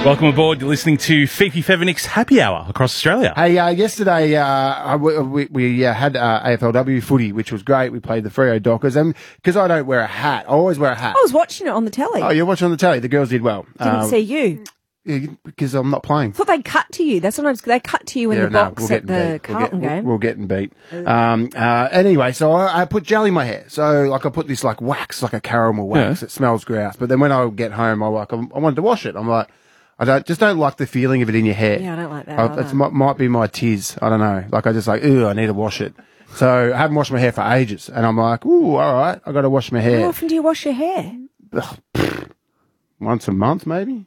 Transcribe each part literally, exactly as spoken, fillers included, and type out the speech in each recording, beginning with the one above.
Welcome aboard. You're listening to Fifi Fevinix Happy Hour across Australia. Hey, uh, yesterday uh, I- we, we uh, had uh, A F L W footy, which was great. We played the Freo Dockers, and because I don't wear a hat, I always wear a hat. I was watching it on the telly. Oh, you're watching on the telly. The girls did well. Didn't Um, see you. yeah, because I'm not playing. I thought they cut to you. That's what I was. They cut to you in Yeah, the no, box we'll at get the beat. We'll Carlton get, game. We'll, we'll get and beat. Um, uh, anyway, so I, I put gel in my hair. So like I put this like wax, like a caramel wax. Yeah. It smells grouse. But then when I get home, I like I wanted to wash it. I'm like, I don't just don't like the feeling of it in your hair. Yeah, I don't like that I, either. it might, might be my tiz. I don't know. Like I just like, ooh, I need to wash it. So I haven't washed my hair for ages, and I'm like, ooh, all right, I got to wash my How hair often do you wash your hair? once a month, maybe.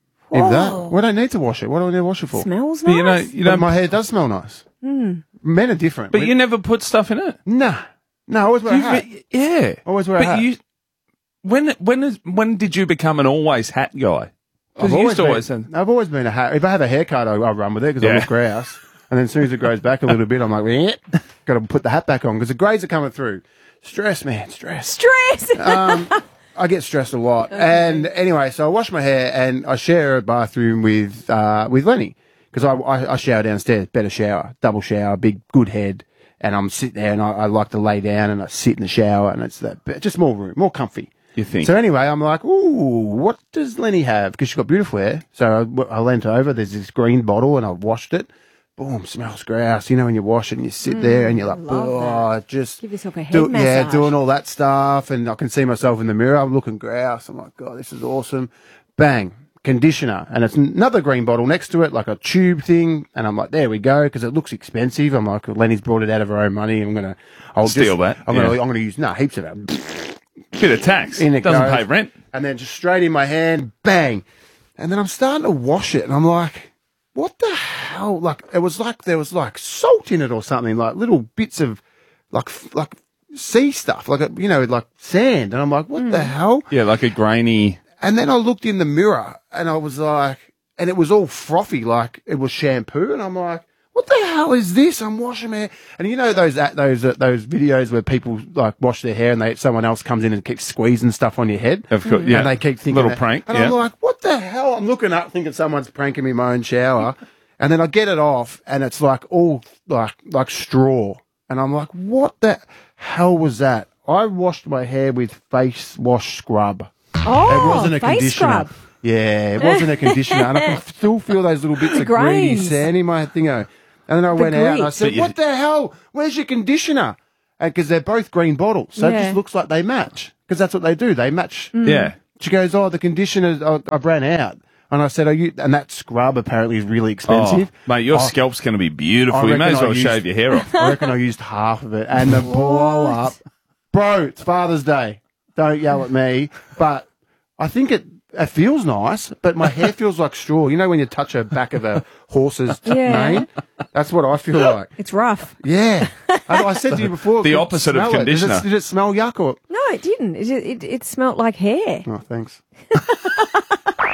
If that, Whoa. well, I don't need to wash it. What do I need to wash it for? Smells But nice. you know, you But know, my hair does smell nice. Hmm. Men are different. but We- you never put stuff in it. Nah. No, I always wear a You've- hat. Yeah, Always wear a but hat. you, when when is when did you become an always hat guy? Because I've you used to been, always say, I've always been a hat. If I have a haircut, I, I run with it because I Yeah. look grouse. And then as soon as it grows back a little bit, I'm like, got to put the hat back on because the grades are coming through. Stress, man, stress. Stress. Um, I get stressed a lot. And anyway, so I wash my hair and I share a bathroom with uh, with Lenny because I, I, I shower downstairs, better shower, double shower, big, good head. And I'm sitting there and I, I like to lay down and I sit in the shower and it's that, just more room, more comfy. you think? So anyway, I'm like, ooh, what does Lenny have? Because she's got beautiful hair. So I, I leant over. There's this green bottle, and I washed it. Boom, smells grouse. You know when you wash it and you sit there and you're like, love oh, just Give yourself a head do, massage. yeah, doing all that stuff. And I can see myself in the mirror. I'm looking grouse. I'm like, God, this is awesome. Bang, conditioner, and it's another green bottle next to it, like a tube thing. And I'm like, there we go, because it looks expensive. I'm like, Lenny's brought it out of her own money. I'm gonna, I'll Steal just, that, I'm gonna, yeah. I'm gonna use no heaps of it. Bit of tax. In it Doesn't goes. pay rent. And then just straight in my hand, bang. And then I'm starting to wash it, and I'm like, what the hell? Like, it was like there was like salt in it or something, like little bits of like, f- like sea stuff, like, a, you know, like sand. And I'm like, what the hell? Yeah, like a grainy. And then I looked in the mirror, and I was like, and it was all frothy, like it was shampoo. And I'm like, what the hell is this? I'm washing my hair. And you know those uh, those uh, those videos where people like wash their hair and they someone else comes in and keeps squeezing stuff on your head? Of course, yeah. And they keep thinking Little that- prank, And yeah. I'm like, what the hell? I'm looking up thinking someone's pranking me in my own shower. And then I get it off and it's like all like like straw. And I'm like, what the hell was that? I washed my hair with face wash scrub. Oh, It wasn't a face conditioner. scrub. Yeah, it wasn't a conditioner. And I can still feel those little bits The of greeny grains. sand in my thingo. And then I went out and I grit. said, But you- what the hell? Where's your conditioner? Because they're both green bottles. So it Yeah. just looks like they match. Because that's what they do. They match. Yeah. She goes, oh, the conditioner, oh, I've ran out. And I said, are you, and that scrub apparently is really Oh, expensive. mate, your Oh, scalp's going to be I beautiful. You may reckon as well I used- shave your hair off. I reckon I used half of it. And the blow up. Bro, it's Father's Day. Don't yell at me. But I think it, it feels nice, but my hair feels like straw. You know when you touch a back of a horse's Yeah. mane? That's what I feel like. It's rough. Yeah. I, I said to you before. The could opposite of smell it. Did it- conditioner. Did it, smell yuck or? No, it didn't. It it, it smelled like hair. Oh, thanks.